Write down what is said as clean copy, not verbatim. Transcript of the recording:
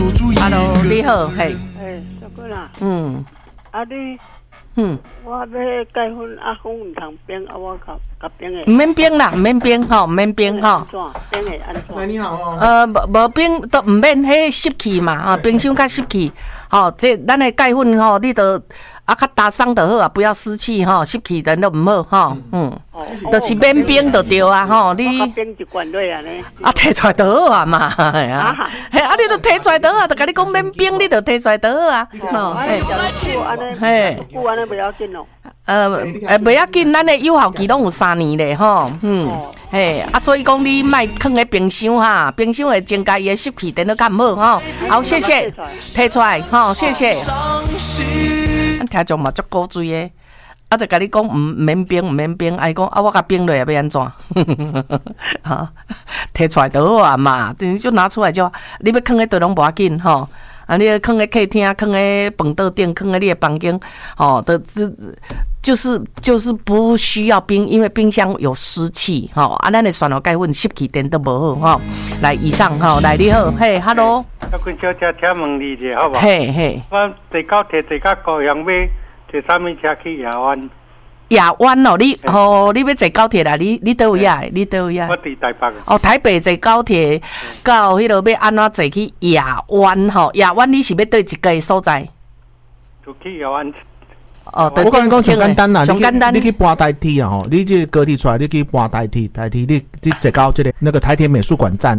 Hello， 你好，嘿。 小姑啦。 你， 我要结婚，讲唔通冰，我甲冰的。 唔免冰啦，唔免冰吼，唔免冰吼。 冰会安怎？ 来，你好哦。 无冰都唔免，迄湿气嘛，冰箱较湿气，这咱的钙粉你都较打伤就好啊，不要湿气湿气人都唔好就是免冰就对啊你。 我冰一罐落啊呢。 摕出来就好啊嘛，你都摕出来就好啊，就甲你讲免冰，你就摕出来就好啊。 久安尼不要紧哦。 不要紧，咱的有效期拢有3年咧所以讲你莫放喺冰箱哈，冰箱会增加伊的湿气，等到较唔好好，谢谢，摕出来谢谢。听众嘛足古锥的，就甲你讲唔免冰，唔免冰，伊讲我甲冰落要安怎？摕出来就好啊嘛，你就拿出来就，你要放喺倒拢无要紧你放在客厅，放在饭桌顶，放在你的房间，就是不需要冰，因为冰箱有湿气，咱的酸辣钙粉湿气点都无好来，以上来你好，嘿 ，hello， 小君小姐，请问你者好无？ 嘿， 我坐高铁坐到高雄，要坐啥物车去亚湾？ 亚湾你要坐高铁啦？你倒位啊？你倒位啊？ 我伫台北。 台北坐高铁到迄落要安怎坐去亚湾？亚湾你是要对一个所在？ 就去亚湾。 我跟你讲上简单啦， 上简单， 你去搬台铁啊你这高铁出来，你去搬台铁，你坐到那个台铁美术馆站。